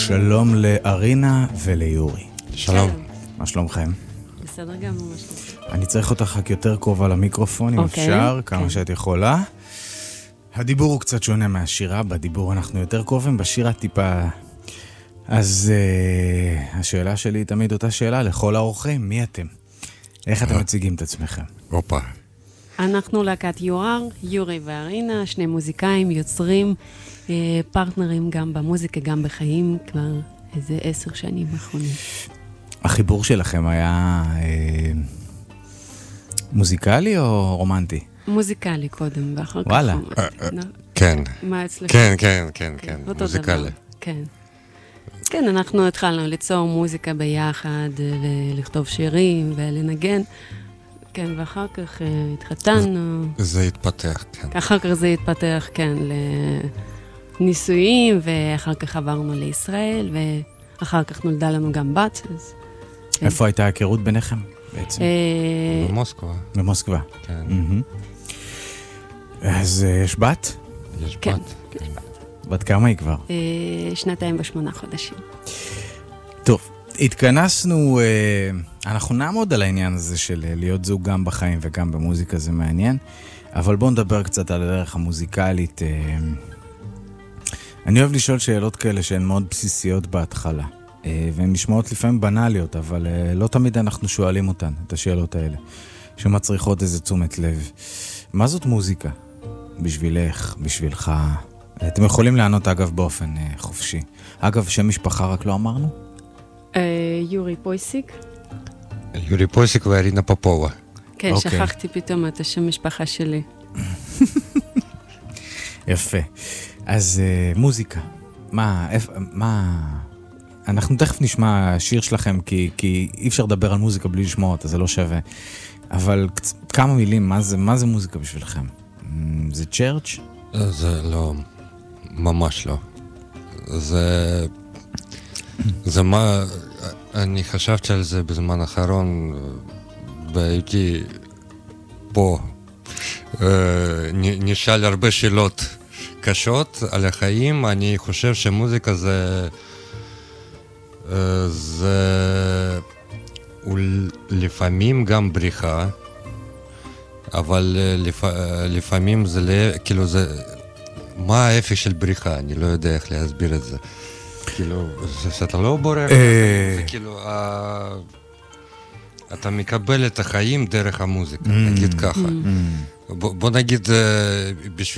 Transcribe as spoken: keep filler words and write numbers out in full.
שלום לארינה וליורי. שלום. מה שלומכם? בסדר גם, מה שלום. אני צריך אותך רק יותר קרובה למיקרופון, אם אפשר, כמה שאת יכולה. הדיבור הוא קצת שונה מהשירה, בדיבור אנחנו יותר קרובים, בשירה טיפה... אז uh, השאלה שלי היא תמיד אותה שאלה, לכל האורחים, מי אתם? איך אתם מציגים את עצמכם? אופה. אנחנו להקת יואר, יורי וארינה, שני מוזיקאים, יוצרים, פרטנרים גם במוזיקה, גם בחיים, כבר איזה עשר שנים האחרונים. החיבור שלכם היה אה, מוזיקלי או רומנטי? מוזיקלי קודם, ואחר כך... וואלה. כן. מה אצלך? כן, כן, כן, כן, מוזיקלי. כן. כן, אנחנו התחלנו ליצור מוזיקה ביחד, ולכתוב שירים ולנגן. כן, ואחר כך התחתנו. זה התפתח, כן. אחר כך זה התפתח, כן, לנישואים, ואחר כך עברנו לישראל, ואחר כך נולדה לנו גם בת. איפה הייתה ההיכרות ביניכם בעצם? במוסקבה. במוסקבה. כן. אז יש בת? יש כן. בת. בת כמה היא כבר? שנתיים ושמונה חודשים. טוב, התכנסנו, אנחנו נעמוד על העניין הזה של להיות זוג גם בחיים וגם במוזיקה, זה מעניין, אבל בואו נדבר קצת על הדרך המוזיקלית. אני אוהב לשאול שאלות כאלה שהן מאוד בסיסיות בהתחלה, והן נשמעות לפעמים בנאליות, אבל לא תמיד אנחנו שואלים אותן, את השאלות האלה, שמצריכות איזה תשומת לב. מה זאת מוזיקה? בשבילך, בשבילך? אתם יכולים לענות אגב באופן חופשי. אגב, שם משפחה רק לא אמרנו? יורי פויסיק. יורי פויסיק וארינה פופובה. כן, שכחתי פתאום את השם משפחה שלי. יפה. אז מוזיקה. מה, מה... אנחנו תכף נשמע שיר שלכם, כי, כי אי אפשר לדבר על מוזיקה בלי לשמוע אותה, זה לא שווה. אבל כמה מילים, מה זה, מה זה מוזיקה בשבילכם? זה צ'רץ'? זה לא, ממש לא. זה... זה מה... אני חשבתי על זה בזמן האחרון, בהיותי פה. נשאל הרבה שאלות קשות על החיים. אני חושב שמוזיקה זה... זה... לפעמים גם בריחה, אבל לפ... לפעמים זה לא... כאילו זה... מה ההפך של בריחה? אני לא יודע איך להסביר את זה. כאילו, שאתה לא בורח, זה כאילו, אתה מקבל את החיים דרך המוזיקה, נגיד ככה. בוא נגיד, בשביל...